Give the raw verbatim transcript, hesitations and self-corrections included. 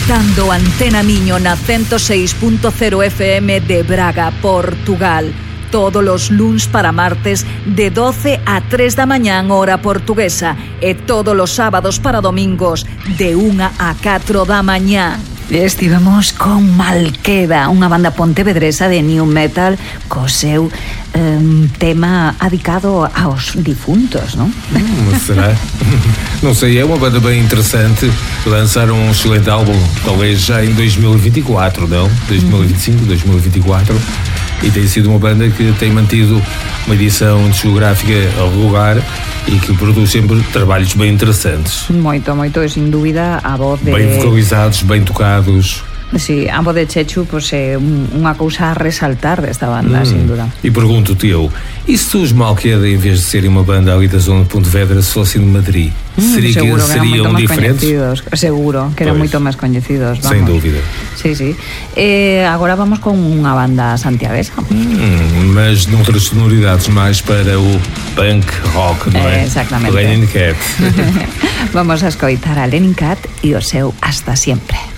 Escoitando Antena Miño na ciento seis punto cero F M de Braga, Portugal. Todos os luns para martes de doce a tres da mañán hora portuguesa e todos os sábados para domingos de unha a catro da mañá. Estivemos con Malqueda, unha banda pontevedresa de new metal co seu um, tema adicado aos difuntos, non? Hum, será? Não sei, é uma banda bem interessante. Lançaram um excelente álbum, talvez já em dois mil e vinte e quatro, não? dois mil e vinte e cinco, dois mil e vinte e quatro. E tem sido uma banda que tem mantido uma edição discográfica regular e que produz sempre trabalhos bem interessantes. Moito, moito, e sin dúbida a voz de... Bem vocalizados, bem tocados. Sí, a voz de Chechu, pois é unha cousa a resaltar desta banda, hum. sin dúda. E pergunto-te eu, e se os Malqueda, em vez de serem uma banda ali da zona de Pontevedra, se fossem de Madrid, Mm, seria que, que seriam diferentes? Seguro, que eran pois, moito máis coñecidos, vamos. Sem dúvida. Sí, sí. Eh, agora vamos con unha banda santiaguesa. Hum, mas noutras sonoridades mais para o punk rock, non é? Exactamente. Lenin Cat. Vamos a escoitar a Lenin Cat e o seu Hasta Siempre.